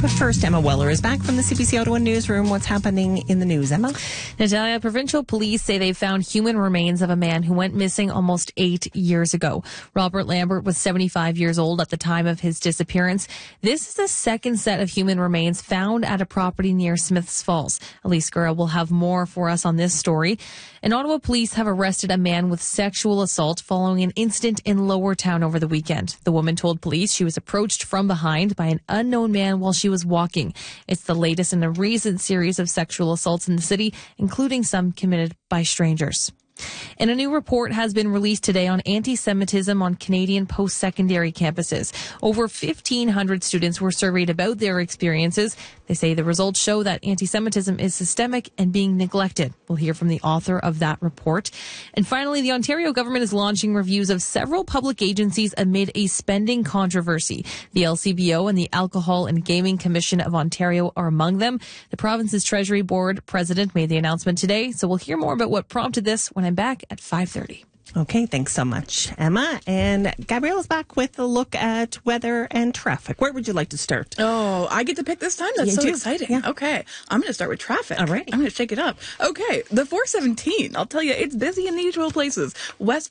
But first, Emma Weller is back from the CBC Ottawa newsroom. What's happening in the news, Emma? Natalia, provincial police say they found human remains of a man who went missing almost 8 years ago. Robert Lambert was 75 years old at the time of his disappearance. This is the second set of human remains found at a property near Smiths Falls. Elise Gura will have more for us on this story. And Ottawa police have arrested a man with sexual assault following an incident in Lowertown over the weekend. The woman told police she was approached from behind by an unknown man while she was walking. It's the latest in a recent series of sexual assaults in the city, including some committed by strangers. And a new report has been released today on anti-Semitism on Canadian post-secondary campuses. Over 1,500 students were surveyed about their experiences. They say the results show that anti-Semitism is systemic and being neglected. We'll hear from the author of that report. And finally, the Ontario government is launching reviews of several public agencies amid a spending controversy. The LCBO and the Alcohol and Gaming Commission of Ontario are among them. The province's Treasury Board president made the announcement today, so we'll hear more about what prompted this when I'm back at 5:30. Okay, thanks so much, Emma. And Gabrielle's back with a look at weather and traffic. Where would you like to start? Oh, I get to pick this time? That's so exciting. Yeah. Okay, I'm going to start with traffic. All right. I'm going to shake it up. Okay, the 417, I'll tell you, it's busy in the usual places. West